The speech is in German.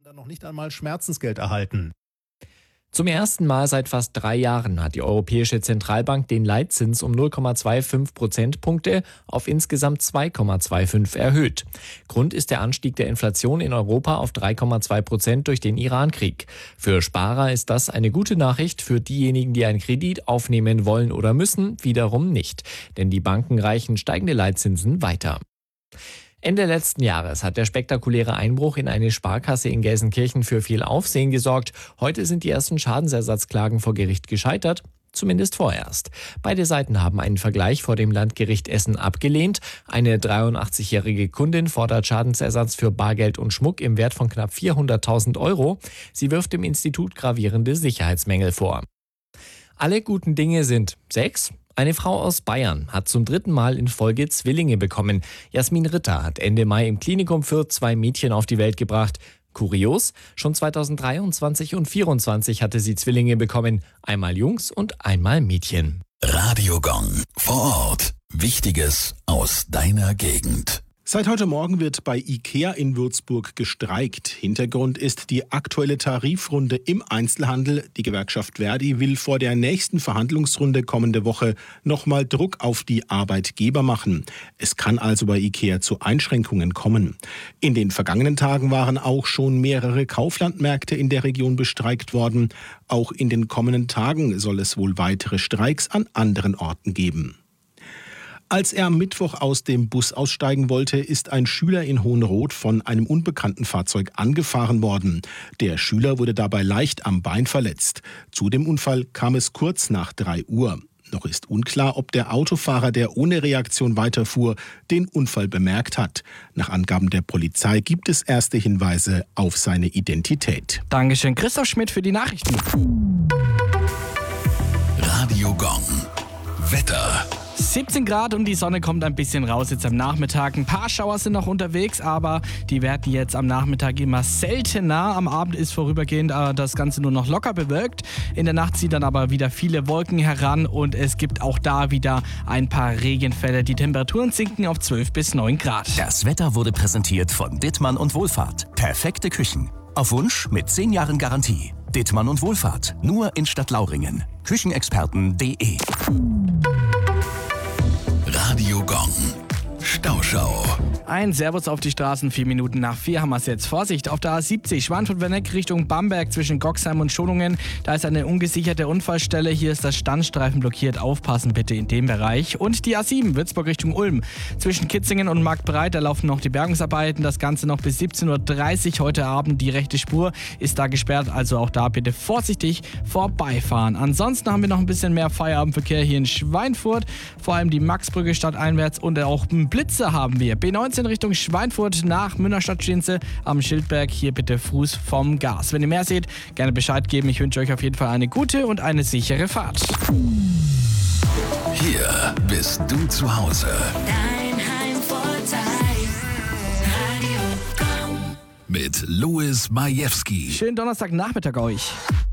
dann noch nicht einmal Schmerzensgeld erhalten. Zum ersten Mal seit fast 3 Jahren hat die Europäische Zentralbank den Leitzins um 0,25 Prozentpunkte auf insgesamt 2,25 erhöht. Grund ist der Anstieg der Inflation in Europa auf 3,2% durch den Iran-Krieg. Für Sparer ist das eine gute Nachricht, für diejenigen, die einen Kredit aufnehmen wollen oder müssen, wiederum nicht. Denn die Banken reichen steigende Leitzinsen weiter. Ende letzten Jahres hat der spektakuläre Einbruch in eine Sparkasse in Gelsenkirchen für viel Aufsehen gesorgt. Heute sind die ersten Schadensersatzklagen vor Gericht gescheitert, zumindest vorerst. Beide Seiten haben einen Vergleich vor dem Landgericht Essen abgelehnt. Eine 83-jährige Kundin fordert Schadensersatz für Bargeld und Schmuck im Wert von knapp 400.000 €. Sie wirft dem Institut gravierende Sicherheitsmängel vor. Alle guten Dinge sind 6. Eine Frau aus Bayern hat zum 3. Mal in Folge Zwillinge bekommen. Jasmin Ritter hat Ende Mai im Klinikum Fürth 2 Mädchen auf die Welt gebracht. Kurios, schon 2023 und 2024 hatte sie Zwillinge bekommen. Einmal Jungs und einmal Mädchen. Radio Gong. Vor Ort. Wichtiges aus deiner Gegend. Seit heute Morgen wird bei IKEA in Würzburg gestreikt. Hintergrund ist die aktuelle Tarifrunde im Einzelhandel. Die Gewerkschaft Verdi will vor der nächsten Verhandlungsrunde kommende Woche nochmal Druck auf die Arbeitgeber machen. Es kann also bei IKEA zu Einschränkungen kommen. In den vergangenen Tagen waren auch schon mehrere Kauflandmärkte in der Region bestreikt worden. Auch in den kommenden Tagen soll es wohl weitere Streiks an anderen Orten geben. Als er am Mittwoch aus dem Bus aussteigen wollte, ist ein Schüler in Hohenroth von einem unbekannten Fahrzeug angefahren worden. Der Schüler wurde dabei leicht am Bein verletzt. Zu dem Unfall kam es kurz nach 3 Uhr. Noch ist unklar, ob der Autofahrer, der ohne Reaktion weiterfuhr, den Unfall bemerkt hat. Nach Angaben der Polizei gibt es erste Hinweise auf seine Identität. Dankeschön, Christoph Schmidt für die Nachrichten. Radio Gong. Wetter. 17 Grad und die Sonne kommt ein bisschen raus jetzt am Nachmittag. Ein paar Schauer sind noch unterwegs, aber die werden jetzt am Nachmittag immer seltener. Am Abend ist vorübergehend das Ganze nur noch locker bewölkt. In der Nacht ziehen dann aber wieder viele Wolken heran und es gibt auch da wieder ein paar Regenfälle. Die Temperaturen sinken auf 12 bis 9 Grad. Das Wetter wurde präsentiert von Dittmann und Wohlfahrt. Perfekte Küchen. Auf Wunsch mit 10 Jahren Garantie. Dittmann und Wohlfahrt. Nur in Stadtlauringen. Küchenexperten.de. Radio Gong. Stauschau. Ein Servus auf die Straßen, 4 Minuten nach 4 haben wir es jetzt. Vorsicht, auf der A70, Schweinfurt-Werneck Richtung Bamberg zwischen Goxheim und Schonungen. Da ist eine ungesicherte Unfallstelle, hier ist das Standstreifen blockiert. Aufpassen bitte in dem Bereich. Und die A7, Würzburg Richtung Ulm. Zwischen Kitzingen und Marktbreit, da laufen noch die Bergungsarbeiten. Das Ganze noch bis 17.30 Uhr heute Abend. Die rechte Spur ist da gesperrt, also auch da bitte vorsichtig vorbeifahren. Ansonsten haben wir noch ein bisschen mehr Feierabendverkehr hier in Schweinfurt. Vor allem die Maxbrücke stadteinwärts und auch Blitze haben wir. B19 Richtung Schweinfurt nach Münnerstadt-Stinze am Schildberg. Hier bitte Fuß vom Gas. Wenn ihr mehr seht, gerne Bescheid geben. Ich wünsche euch auf jeden Fall eine gute und eine sichere Fahrt. Hier bist du zu Hause. Dein Heimvorteil. Radio Gong. Mit Louis Majewski. Schönen Donnerstagnachmittag euch.